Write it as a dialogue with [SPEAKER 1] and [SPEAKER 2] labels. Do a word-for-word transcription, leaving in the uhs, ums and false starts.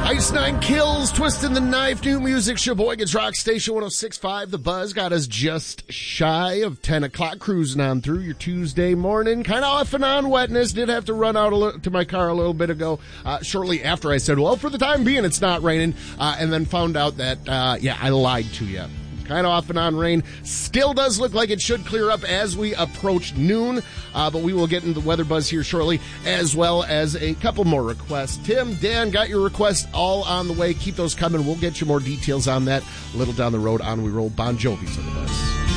[SPEAKER 1] Ice Nine Kills, Twisting the Knife, new music, Sheboygan's Rock Station one oh six point five. The Buzz got us just shy of ten o'clock, cruising on through your Tuesday morning. Kind of off and on wetness. Did have to run out a li- to my car a little bit ago, uh, shortly after I said, well, for the time being, it's not raining, uh, and then found out that, uh, yeah, I lied to you. Kind of off and on rain. Still does look like it should clear up as we approach noon, uh, but we will get into the weather buzz here shortly, as well as a couple more requests. Tim, Dan, got your requests all on the way. Keep those coming. We'll get you more details on that a little down the road on We Roll. Bon Jovi's on the bus.